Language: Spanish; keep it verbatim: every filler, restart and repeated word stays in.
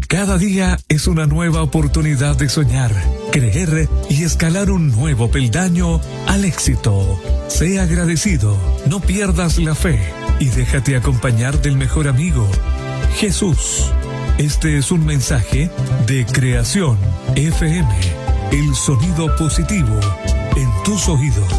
Cada día es una nueva oportunidad de soñar, creer y escalar un nuevo peldaño al éxito. Sea agradecido, no pierdas la fe y déjate acompañar del mejor amigo, Jesús. Este es un mensaje de Creación F M, el sonido positivo en tus oídos.